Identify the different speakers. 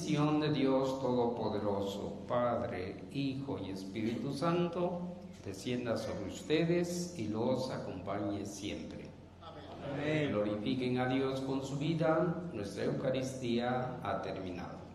Speaker 1: bendición de Dios Todopoderoso, Padre, Hijo y Espíritu Santo, descienda sobre ustedes y los acompañe siempre.
Speaker 2: Amén.
Speaker 1: Glorifiquen a Dios con su vida. Nuestra Eucaristía ha terminado.